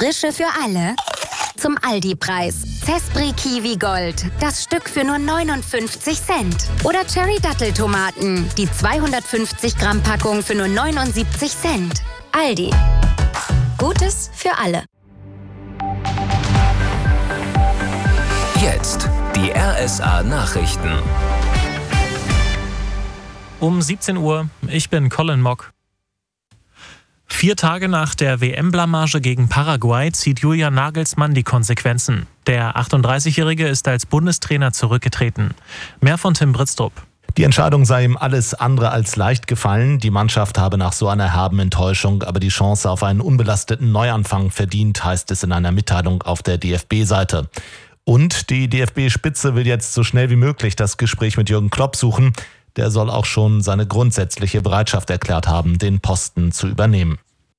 Frische für alle? Zum Aldi-Preis. Zespri Kiwi Gold. Das Stück für nur 59 Cent. Oder Cherry Datteltomaten. Die 250 Gramm Packung für nur 79 Cent. Aldi. Gutes für alle. Jetzt die RSA Nachrichten. Um 17 Uhr, ich bin Colin Mock. 4 Tage nach der WM-Blamage gegen Paraguay zieht Julian Nagelsmann die Konsequenzen. Der 38-Jährige ist als Bundestrainer zurückgetreten. Mehr von Tim Britztrup. Die Entscheidung sei ihm alles andere als leicht gefallen. Die Mannschaft habe nach so einer herben Enttäuschung aber die Chance auf einen unbelasteten Neuanfang verdient, heißt es in einer Mitteilung auf der DFB-Seite. Und die DFB-Spitze will jetzt so schnell wie möglich das Gespräch mit Jürgen Klopp suchen. Der soll auch schon seine grundsätzliche Bereitschaft erklärt haben, den Posten zu übernehmen.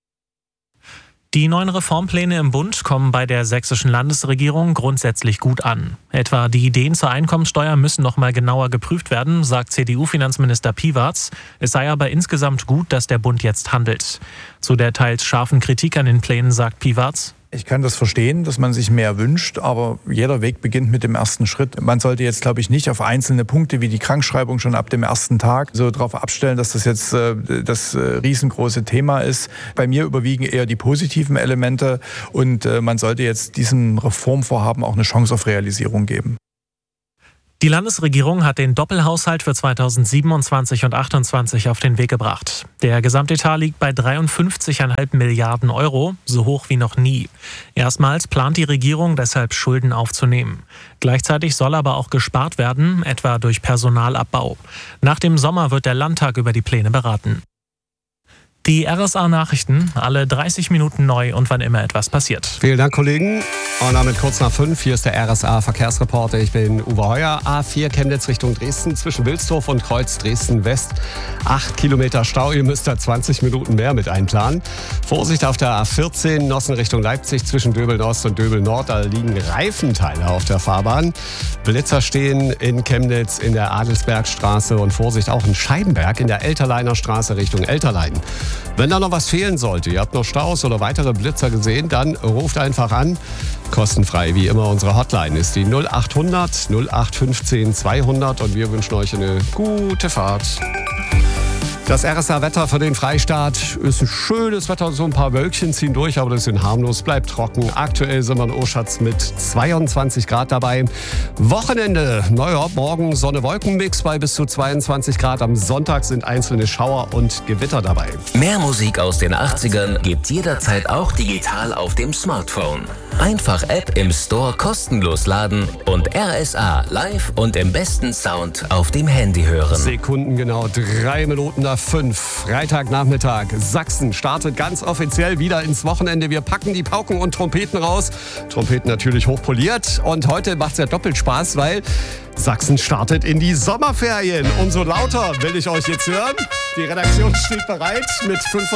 Die neuen Reformpläne im Bund kommen bei der sächsischen Landesregierung grundsätzlich gut an. Etwa die Ideen zur Einkommensteuer müssen noch mal genauer geprüft werden, sagt CDU-Finanzminister Piwarz. Es sei aber insgesamt gut, dass der Bund jetzt handelt. Zu der teils scharfen Kritik an den Plänen sagt Piwarz: Ich kann das verstehen, dass man sich mehr wünscht, aber jeder Weg beginnt mit dem ersten Schritt. Man sollte jetzt, glaube ich, nicht auf einzelne Punkte wie die Krankschreibung schon ab dem ersten Tag so darauf abstellen, dass das jetzt das riesengroße Thema ist. Bei mir überwiegen eher die positiven Elemente und man sollte jetzt diesem Reformvorhaben auch eine Chance auf Realisierung geben. Die Landesregierung hat den Doppelhaushalt für 2027 und 2028 auf den Weg gebracht. Der Gesamtetat liegt bei 53,5 Milliarden Euro, so hoch wie noch nie. Erstmals plant die Regierung deshalb Schulden aufzunehmen. Gleichzeitig soll aber auch gespart werden, etwa durch Personalabbau. Nach dem Sommer wird der Landtag über die Pläne beraten. Die RSA-Nachrichten, alle 30 Minuten neu und wann immer etwas passiert. Vielen Dank, Kollegen. Und damit kurz nach 5, hier ist der RSA-Verkehrsreporter. Ich bin Uwe Heuer, A4 Chemnitz Richtung Dresden, zwischen Wilsdorf und Kreuz Dresden-West. 8 Kilometer Stau, ihr müsst da 20 Minuten mehr mit einplanen. Vorsicht auf der A14, Nossen Richtung Leipzig, zwischen Döbeln-Ost und Döbeln-Nord. Da liegen Reifenteile auf der Fahrbahn. Blitzer stehen in Chemnitz in der Adelsbergstraße und Vorsicht auch in Scheibenberg in der Elterleiner Straße Richtung Elterlein. Wenn da noch was fehlen sollte, ihr habt noch Staus oder weitere Blitzer gesehen, dann ruft einfach an. Kostenfrei, wie immer, unsere Hotline ist die 0800 0815 200 und wir wünschen euch eine gute Fahrt. Das RSA-Wetter für den Freistaat ist ein schönes Wetter, so ein paar Wölkchen ziehen durch, aber das ist harmlos, bleibt trocken. Aktuell sind wir in Oschatz mit 22 Grad dabei. Wochenende, naja, morgen Sonne-Wolken-Mix bei bis zu 22 Grad. Am Sonntag sind einzelne Schauer und Gewitter dabei. Mehr Musik aus den 80ern gibt's jederzeit auch digital auf dem Smartphone. Einfach App im Store kostenlos laden und RSA live und im besten Sound auf dem Handy hören. Sekundengenau 3 Minuten nach 5. Freitagnachmittag. Sachsen startet ganz offiziell wieder ins Wochenende. Wir packen die Pauken und Trompeten raus. Trompeten natürlich hochpoliert. Und heute macht's ja doppelt Spaß, weil Sachsen startet in die Sommerferien. Umso lauter will ich euch jetzt hören. Die Redaktion steht bereit mit 5